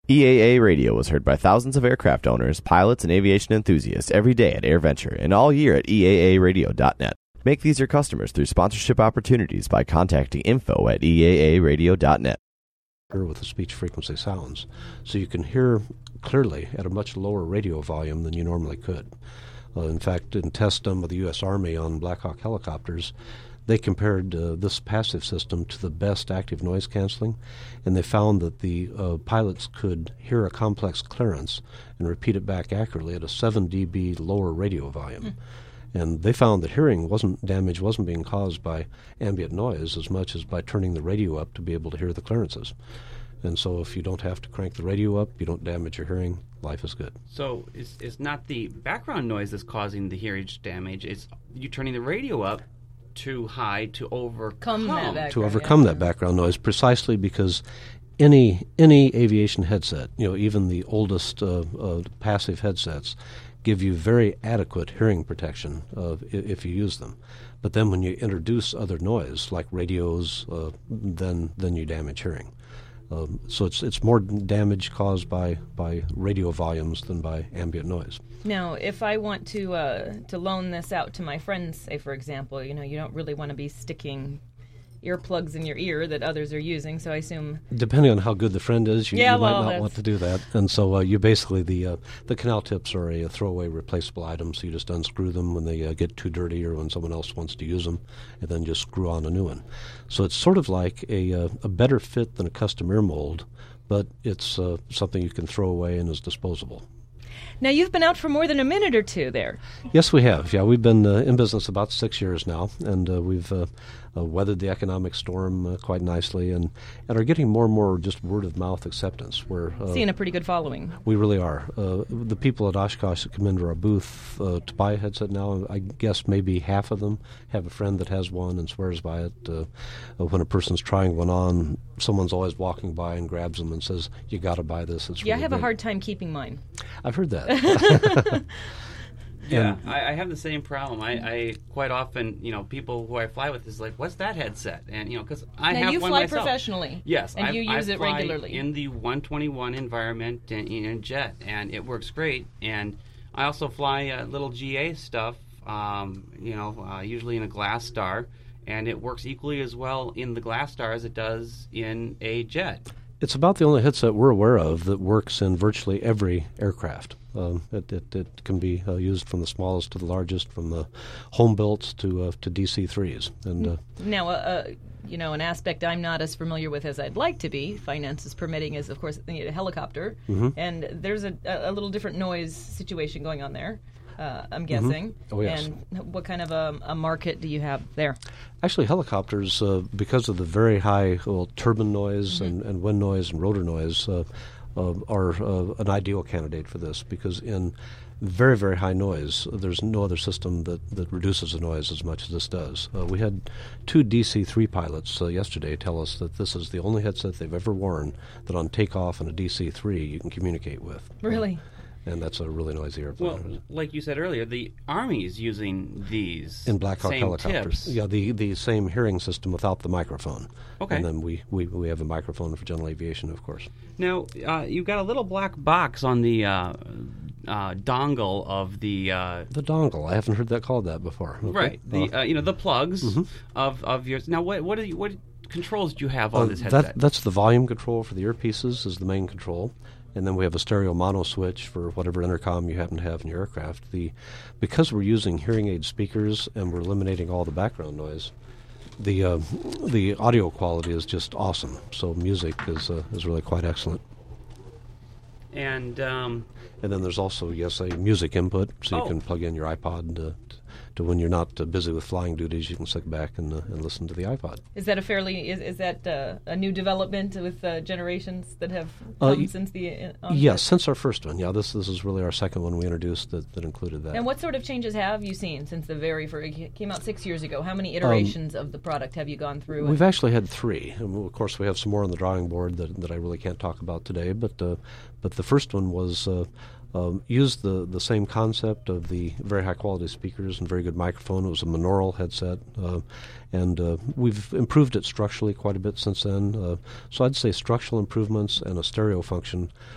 EAA Radio was heard by thousands of aircraft owners, pilots, and aviation enthusiasts every day at AirVenture and all year at EAAradio.net. Make these your customers through sponsorship opportunities by contacting info@EAAradio.net. With the speech frequency sounds, so you can hear clearly at a much lower radio volume than you normally could. In fact, in tests done by the U.S. Army on Black Hawk helicopters, they compared this passive system to the best active noise canceling, and they found that the pilots could hear a complex clearance and repeat it back accurately at a 7 dB lower radio volume. And they found that hearing damage wasn't being caused by ambient noise as much as by turning the radio up to be able to hear the clearances. And so if you don't have to crank the radio up, you don't damage your hearing, life is good. So it's not the background noise that's causing the hearing damage, it's you turning the radio up too high to overcome that background noise, precisely because any aviation headset, even the oldest passive headsets, give you very adequate hearing protection if you use them. But then when you introduce other noise, like radios, then you damage hearing. So it's more damage caused by radio volumes than by ambient noise. Now, if I want to loan this out to my friends, say, for example, you don't really want to be sticking earplugs in your ear that others are using, so I assume... Depending on how good the friend is, you might not want to do that. And so you basically, the canal tips are a throwaway replaceable item, so you just unscrew them when they get too dirty or when someone else wants to use them, and then just screw on a new one. So it's sort of like a better fit than a custom ear mold, but it's something you can throw away and is disposable. Now, you've been out for more than a minute or two there. Yes, we have. Yeah, we've been in business about 6 years now, and we've weathered the economic storm quite nicely and are getting more and more just word-of-mouth acceptance. We're seeing a pretty good following. We really are. The people at Oshkosh that come into our booth to buy a headset now, I guess maybe half of them have a friend that has one and swears by it. When a person's trying one on, someone's always walking by and grabs them and says, "You got to buy this. It's really I have great." a hard time keeping mine. I've heard that. Yeah, I have the same problem. I quite often, people who I fly with is like, "What's that headset?" And because I have one myself. Now you fly professionally. Yes, and you use it regularly in the 121 environment in jet, and it works great. And I also fly little GA stuff, usually in a Glass Star, and it works equally as well in the Glass Star as it does in a jet. It's about the only headset we're aware of that works in virtually every aircraft. It can be used from the smallest to the largest, from the home built to DC-3s. And now, an aspect I'm not as familiar with as I'd like to be, finances permitting, is of course a helicopter, and there's a little different noise situation going on there. I'm guessing. Oh, yes. And what kind of a market do you have there? Actually, helicopters, because of the very high turbine noise and wind noise and rotor noise, are an ideal candidate for this, because in very, very high noise, there's no other system that reduces the noise as much as this does. We had 2 DC-3 pilots yesterday tell us that this is the only headset they've ever worn that on takeoff in a DC-3 you can communicate with. Really? And that's a really noisy airplane. Well, like you said earlier, the Army is using these in Black Hawk helicopters. Tips. Yeah, the same hearing system without the microphone. Okay. And then we have a microphone for general aviation, of course. Now, you've got a little black box on the dongle of the... The dongle. I haven't heard that called that before. Okay. Right. The plugs of yours. Now, what controls do you have on this headset? That's the volume control for the earpieces is the main control. And then we have a stereo mono switch for whatever intercom you happen to have in your aircraft. Because we're using hearing aid speakers and we're eliminating all the background noise, the audio quality is just awesome. So music is really quite excellent. And then there's also, a music input, so you can plug in your iPod to when you're not busy with flying duties, you can sit back and listen to the iPod. Is that is that a new development with generations that have come since the... yes, since our first one. Yeah, this is really our second one we introduced that included that. And what sort of changes have you seen since the it came out 6 years ago? How many iterations of the product have you gone through? We've actually had 3. And of course, we have some more on the drawing board that I really can't talk about today, but the first one was... used the same concept of the very high-quality speakers and very good microphone. It was a monaural headset, and we've improved it structurally quite a bit since then. So I'd say structural improvements and a stereo function